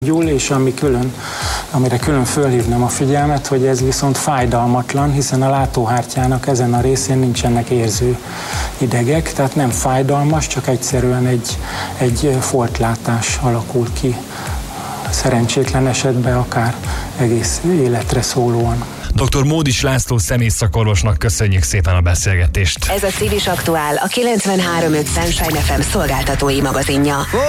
És amire külön fölhívnám a figyelmet, hogy ez viszont fájdalmatlan, hiszen a látóhártyának ezen a részén nincsenek érző idegek, tehát nem fájdalmas, csak egyszerűen egy foltlátás alakul ki. Szerencsétlen esetben akár egész életre szólóan. Dr. Módis László szemészszakorvosnak köszönjük szépen a beszélgetést. Ez a Civis Aktuál, a 93.5 Sunshine FM szolgáltatói magazinja.